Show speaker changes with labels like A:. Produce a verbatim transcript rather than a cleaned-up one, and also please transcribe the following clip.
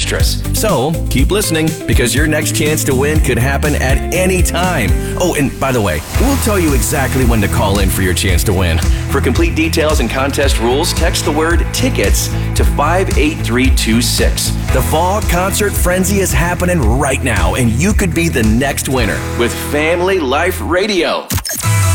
A: extras. So keep listening because your next chance to win could happen at any time. Oh, and by the way, we'll tell you exactly when to call in for your chance to win. For complete details and contest rules, text the word TICKETS to five eight three two six. The Fall Concert Frenzy is happening right now, and you could be the next winner with Family Life Radio.